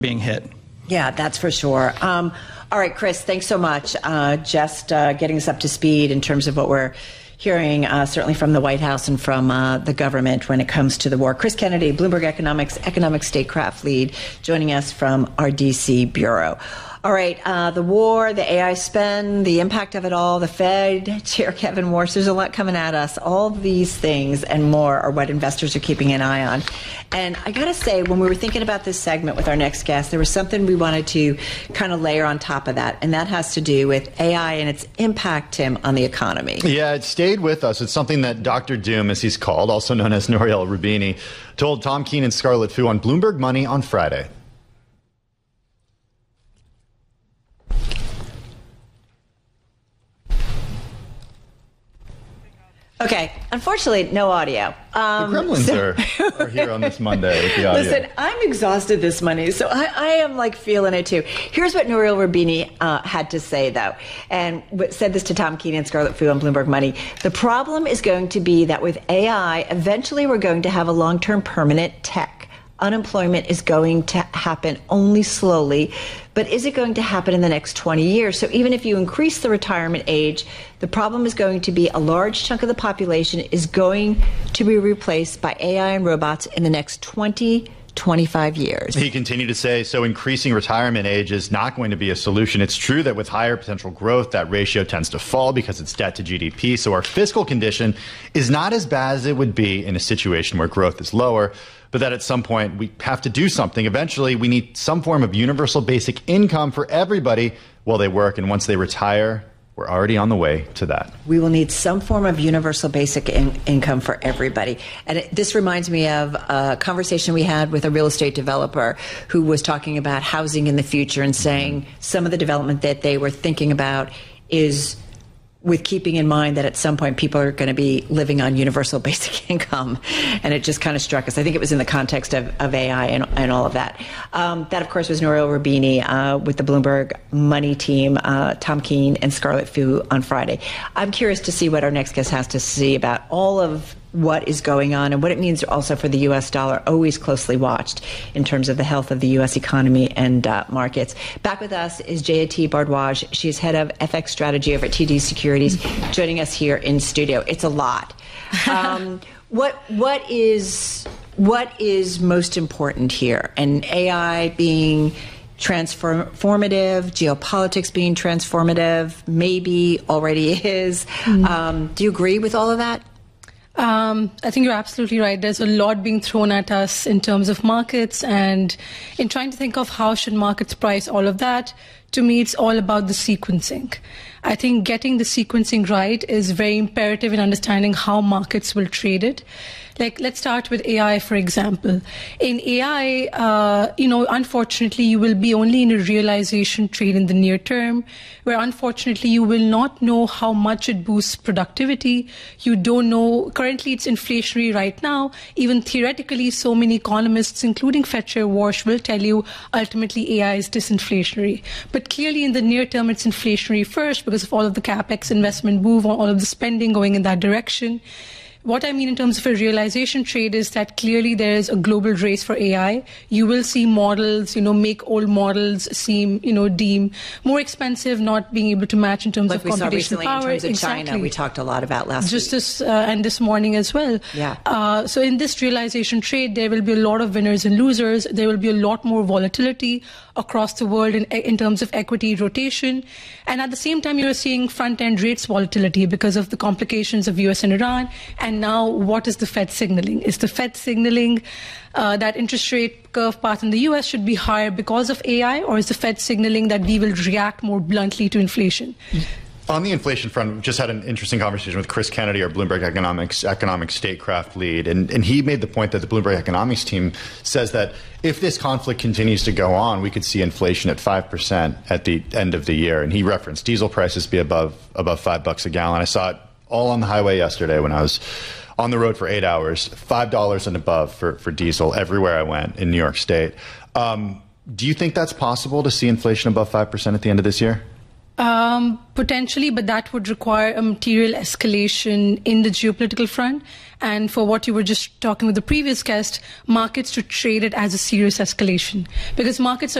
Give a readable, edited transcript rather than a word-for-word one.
being hit. Yeah, that's for sure. All right, Chris, thanks so much. Just getting us up to speed in terms of what we're hearing, certainly from the White House and from the government when it comes to the war. Chris Kennedy, Bloomberg Economics economic statecraft lead, joining us from our D.C. bureau. All right, the war, the AI spend, the impact of it all, the Fed, Chair Kevin Warsh, there's a lot coming at us. All these things and more are what investors are keeping an eye on. And I got to say, when we were thinking about this segment with our next guest, there was something we wanted to kind of layer on top of that, and that has to do with AI and its impact, Tim, on the economy. Yeah, it stayed with us. It's something that Dr. Doom, as he's called, also known as Nouriel Roubini, told Tom Keene and Scarlet Fu on Bloomberg Money on Friday. Okay, unfortunately, no audio. The Gremlins are here on this Monday with the audio. Listen, I'm exhausted this Monday, so I am like feeling it too. Here's what Nouriel Roubini had to say, though, and said this to Tom Keene and Scarlet Fu on Bloomberg Money. The problem is going to be that with AI, eventually we're going to have a long-term permanent tech. Unemployment is going to happen only slowly, but is it going to happen in the next 20 years? So even if you increase the retirement age, the problem is going to be a large chunk of the population is going to be replaced by AI and robots in the next 25 years. He continued to say, so increasing retirement age is not going to be a solution. It's true that with higher potential growth, that ratio tends to fall because it's debt to GDP. So our fiscal condition is not as bad as it would be in a situation where growth is lower, but that at some point we have to do something. Eventually, we need some form of universal basic income for everybody while they work. And once they retire, we're already on the way to that. We will need some form of universal basic income for everybody. And this reminds me of a conversation we had with a real estate developer who was talking about housing in the future and saying some of the development that they were thinking about is with keeping in mind that at some point people are going to be living on universal basic income. And it just kind of struck us. I think it was in the context of AI and all of that. That, of course, was Nouriel Roubini with the Bloomberg Money team, Tom Keene and Scarlet Fu on Friday. I'm curious to see what our next guest has to say about all of what is going on and what it means also for the U.S. dollar, always closely watched in terms of the health of the U.S. economy and markets. Back with us is Jayati Bhardwaj. She is head of FX strategy over at TD Securities, joining us here in studio. It's a lot. What is most important here? And AI being transformative, geopolitics being transformative, maybe already is. Do you agree with all of that? I think you're absolutely right. There's a lot being thrown at us in terms of markets, and in trying to think of how should markets price all of that, to me it's all about the sequencing. I think getting the sequencing right is very imperative in understanding how markets will trade it. Like, let's start with AI, for example. In AI, unfortunately, you will be only in a realization trade in the near term, where unfortunately you will not know how much it boosts productivity. You don't know. Currently, it's inflationary right now. Even theoretically, so many economists, including Fed Chair Warsh, will tell you ultimately AI is disinflationary. But clearly, in the near term, it's inflationary first because of all of the capex investment move, all of the spending going in that direction. What I mean in terms of a realization trade is that clearly there is a global race for AI. You will see models, make old models seem, deem more expensive, not being able to match in terms like of computational power. In terms of China, we talked a lot about last week. And this morning as well. Yeah. So in this realization trade, there will be a lot of winners and losers. There will be a lot more volatility across the world in terms of equity rotation. And at the same time, you're seeing front-end rates volatility because of the complications of US and Iran. And now, what is the Fed signaling? Is the Fed signaling that interest rate curve path in the US should be higher because of AI, or is the Fed signaling that we will react more bluntly to inflation? On the inflation front, we just had an interesting conversation with Chris Kennedy, our Bloomberg economic statecraft lead, and he made the point that the Bloomberg economics team says that if this conflict continues to go on, we could see inflation at 5% at the end of the year. And he referenced diesel prices be above $5 a gallon. I saw it all on the highway yesterday when I was on the road for 8 hours, $5 and above for diesel everywhere I went in New York State. Do you think that's possible to see inflation above 5% at the end of this year? Potentially, but that would require a material escalation in the geopolitical front. And for what you were just talking with the previous guest, markets to trade it as a serious escalation. Because markets are